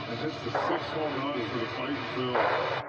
and hits the 6th home run for the Fighting Phils.